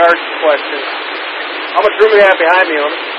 card question. How much room do you have behind me, Owen?